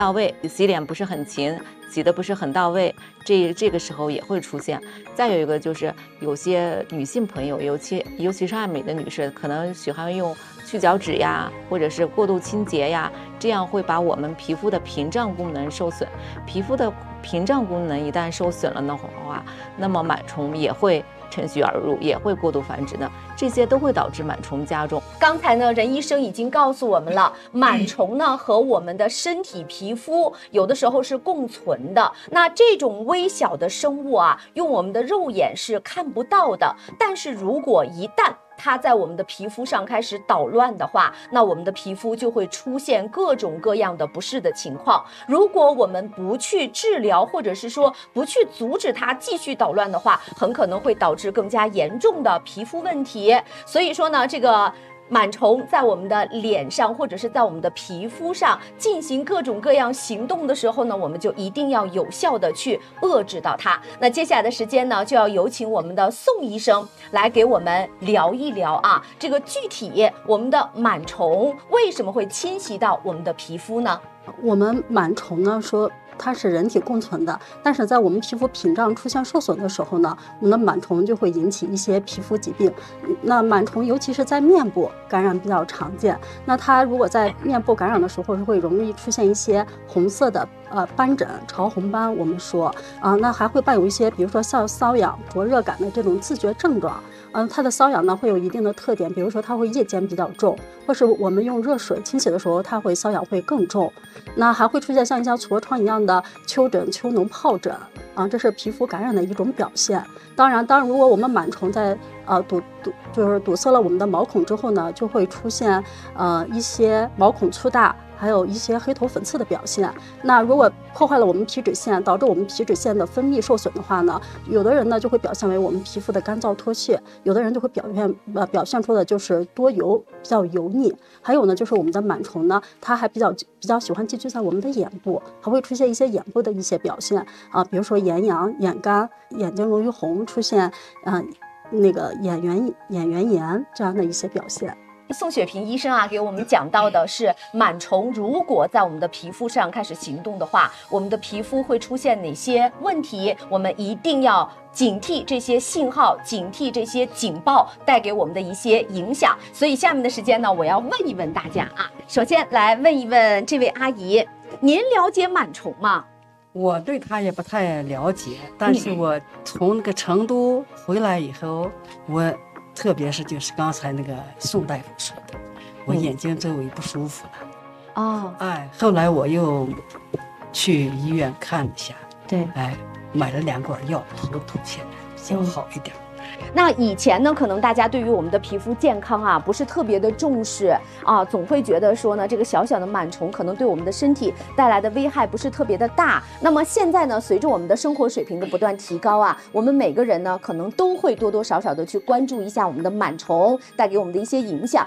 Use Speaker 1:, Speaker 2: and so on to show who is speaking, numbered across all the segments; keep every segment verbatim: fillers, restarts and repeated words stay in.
Speaker 1: 到位，洗脸不是很勤，洗的不是很到位，这这个时候也会出现。再有一个就是有些女性朋友，尤其尤其是爱美的女士，可能喜欢用去角质呀，或者是过度清洁呀，这样会把我们皮肤的屏障功能受损。皮肤的屏障功能一旦受损了的话，那么螨虫也会趁虚而入，也会过度繁殖的，这些都会导致螨虫加重。
Speaker 2: 刚才呢，任医生已经告诉我们了，螨虫呢和我们的身体皮肤有的时候是共存的。那这种微小的生物啊，用我们的肉眼是看不到的，但是如果一旦它在我们的皮肤上开始捣乱的话，那我们的皮肤就会出现各种各样的不适的情况。如果我们不去治疗，或者是说不去阻止它继续捣乱的话，很可能会导致更加严重的皮肤问题。所以说呢，这个螨虫在我们的脸上或者是在我们的皮肤上进行各种各样行动的时候呢，我们就一定要有效的去遏制到它。那接下来的时间呢，就要有请我们的宋医生来给我们聊一聊啊，这个具体我们的螨虫为什么会侵袭到我们的皮肤呢？
Speaker 3: 我们螨虫呢说它是人体共存的，但是在我们皮肤屏障出现受损的时候呢，我们的螨虫就会引起一些皮肤疾病。那螨虫尤其是在面部感染比较常见，那它如果在面部感染的时候，是会容易出现一些红色的呃斑疹、潮红斑，我们说啊、呃，那还会伴有一些，比如说像瘙痒、灼热感的这种自觉症状。嗯，它的瘙痒呢会有一定的特点，比如说它会夜间比较重，或是我们用热水清洗的时候，它会瘙痒会更重。那还会出现像像痤疮一样的丘疹、丘脓、疱疹啊，这是皮肤感染的一种表现。当然，当然，如果我们螨虫在呃堵堵就是堵塞了我们的毛孔之后呢，就会出现呃一些毛孔粗大，还有一些黑头粉刺的表现。那如果破坏了我们皮脂腺，导致我们皮脂腺的分泌受损的话呢，有的人呢就会表现为我们皮肤的干燥脱屑，有的人就会表现呃表现出的就是多油，比较油腻。还有呢，就是我们的螨虫呢，它还比较比较喜欢寄居在我们的眼部，还会出现一些眼部的一些表现啊，比如说眼痒、眼干、眼睛容易红，出现嗯、呃、那个眼缘眼缘炎这样的一些表现。
Speaker 2: 宋雪萍医生啊，给我们讲到的是螨虫如果在我们的皮肤上开始行动的话，我们的皮肤会出现哪些问题？我们一定要警惕这些信号，警惕这些警报带给我们的一些影响。所以下面的时间呢，我要问一问大家啊，首先来问一问这位阿姨，您了解螨虫吗？
Speaker 4: 我对它也不太了解，但是我从那个成都回来以后，我特别是就是刚才那个宋大夫说的，我眼睛周围不舒服了。
Speaker 2: 哦，
Speaker 4: 哎，后来我又去医院看一下，
Speaker 2: 对，
Speaker 4: 哎，买了两管药，头痛现在比较好一点。
Speaker 2: 嗯，那以前呢，可能大家对于我们的皮肤健康啊，不是特别的重视啊，总会觉得说呢，这个小小的螨虫可能对我们的身体带来的危害不是特别的大。那么现在呢，随着我们的生活水平的不断提高啊，我们每个人呢，可能都会多多少少的去关注一下我们的螨虫带给我们的一些影响。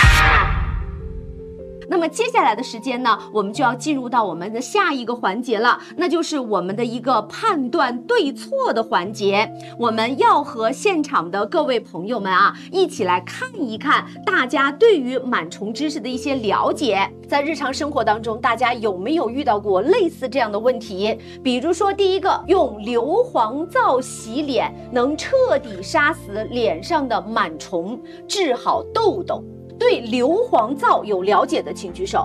Speaker 2: 那么接下来的时间呢，我们就要进入到我们的下一个环节了，那就是我们的一个判断对错的环节。我们要和现场的各位朋友们啊，一起来看一看大家对于螨虫知识的一些了解。在日常生活当中，大家有没有遇到过类似这样的问题？比如说，第一个，用硫磺皂洗脸能彻底杀死脸上的螨虫，治好痘痘。对硫磺皂有了解的请举手。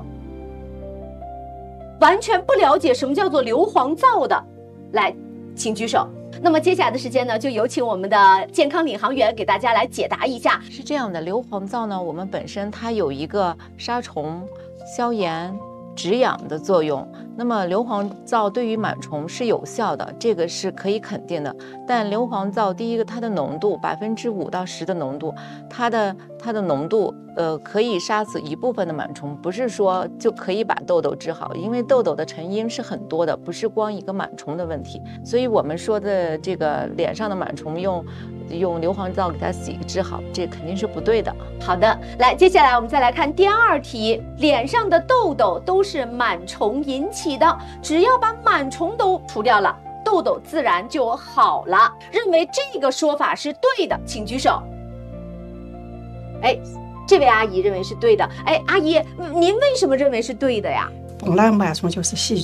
Speaker 2: 完全不了解什么叫做硫磺皂的，来请举手。那么接下来的时间呢，就有请我们的健康领航员给大家来解答一下。
Speaker 1: 是这样的，硫磺皂呢，我们本身它有一个杀虫、消炎、止痒的作用。那么硫磺皂对于螨虫是有效的，这个是可以肯定的。但硫磺皂第一个，它的浓度百分之五到十的浓度，它的它的浓度呃可以杀死一部分的螨虫，不是说就可以把痘痘治好，因为痘痘的成因是很多的，不是光一个螨虫的问题。所以我们说的这个脸上的螨虫用用硫磺皂给它洗治好，这肯定是不对的。
Speaker 2: 好的，来，接下来我们再来看第二题。脸上的痘痘都是螨虫引起的，只要把螨虫都除掉了，痘痘自然就好了。认为这个说法是对的，请举手。哎，这位阿姨认为是对的。哎，阿姨，您为什么认为是对的呀？
Speaker 5: 本来螨虫就是细菌。